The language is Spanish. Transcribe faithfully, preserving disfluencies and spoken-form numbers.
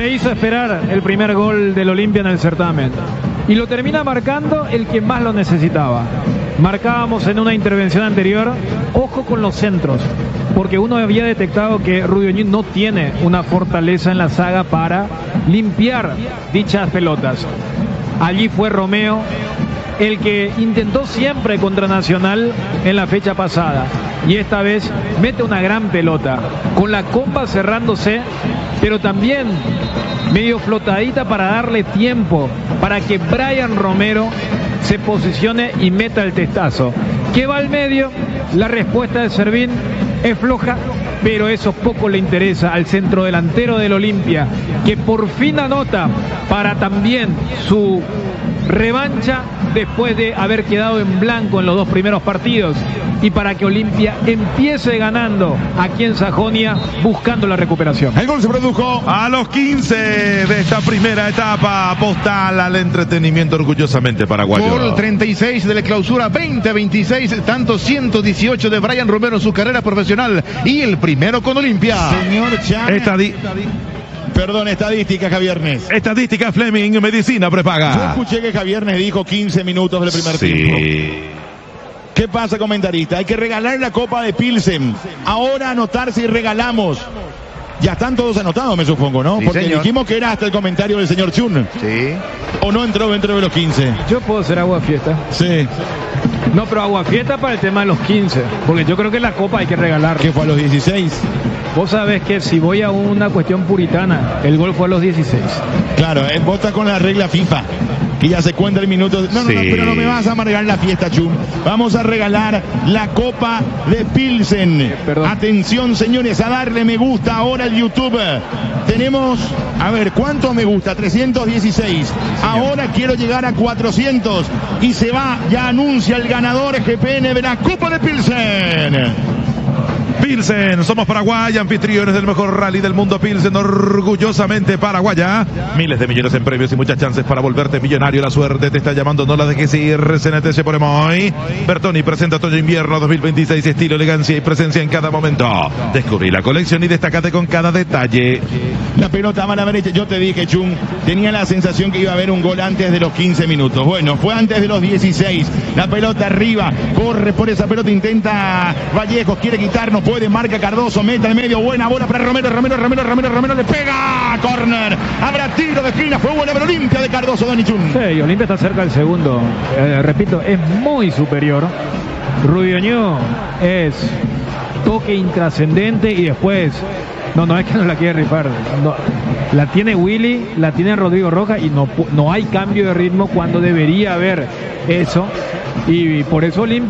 Se hizo esperar el primer gol del Olimpia en el certamen y lo termina marcando el que más lo necesitaba. Marcábamos en una intervención anterior, ojo con los centros, porque uno había detectado que Rudy no tiene una fortaleza en la saga para limpiar dichas pelotas. Allí fue Romeo el que intentó siempre contra Nacional en la fecha pasada, y esta vez mete una gran pelota con la copa cerrándose, pero también medio flotadita para darle tiempo para que Brian Romero se posicione y meta el testazo que va al medio. La respuesta de Servín es floja, pero eso poco le interesa al centro delantero del Olimpia, que por fin anota para también su revancha después de haber quedado en blanco en los dos primeros partidos, y para que Olimpia empiece ganando aquí en Sajonia buscando la recuperación. El gol se produjo a los quince de esta primera etapa. Postal al entretenimiento orgullosamente paraguayo. Gol treinta y seis de la clausura veinte veintiséis, tanto ciento dieciocho de Brian Romero en su carrera profesional y el primero con Olimpia. Señor Chan. Estadi Perdón, estadística, Javiernes. Estadística Fleming, medicina prepaga. Yo escuché que Javiernes dijo quince minutos del primer sí. tiempo. ¿Qué pasa, comentarista? Hay que regalar la Copa de Pilsen. Ahora anotarse y regalamos. Ya están todos anotados, me supongo, ¿no? Sí, porque señor. dijimos que era hasta el comentario del señor Chun. Sí. ¿O no entró dentro de los quince? Yo puedo ser agua fiesta. Sí. No, pero agua fiesta para el tema de los quince, porque yo creo que la copa hay que regalar. ¿Qué fue a los dieciséis? Vos sabés que si voy a una cuestión puritana, el gol fue a los dieciséis. Claro, eh, vota con la regla FIFA, que ya se cuenta el minuto. No, no, sí. no, pero no me vas a amargar la fiesta, Chum. Vamos a regalar la Copa de Pilsen. Eh, Atención, señores, a darle me gusta ahora al YouTube. Tenemos, a ver, ¿cuántos me gusta? trescientos dieciséis. Ahora quiero llegar a cuatrocientos. Y se va, ya anuncia el ganador G P N de la Copa de Pilsen. Pilsen, somos Paraguay, anfitriones del mejor rally del mundo. Pilsen, orgullosamente paraguaya. Miles de millones en premios y muchas chances para volverte millonario. La suerte te está llamando, no la dejes ir. C N T se por hoy. Bertoni presenta Otoño Invierno dos mil veintiséis, estilo, elegancia y presencia en cada momento. Descubrí la colección y destácate con cada detalle. La pelota va a la derecha. Yo te dije, Chum, tenía la sensación que iba a haber un gol antes de los quince minutos. Bueno, fue antes de los dieciséis. La pelota arriba, corre por esa pelota, intenta Vallejos, quiere quitarnos, puede, marca Cardoso, meta al medio, buena bola para Romero, Romero, Romero, Romero, Romero, le pega, córner, habrá tiro de esquina, fue buena, pero Olimpia de Cardoso, Dani Chun. Sí, Olimpia está cerca del segundo. Eh, repito, es muy superior. Rubioño es toque intrascendente y después... No, no es que no la quiere rifar. No, la tiene Willy, la tiene Rodrigo Rojas y no, no hay cambio de ritmo cuando debería haber eso. Y por eso Olimpia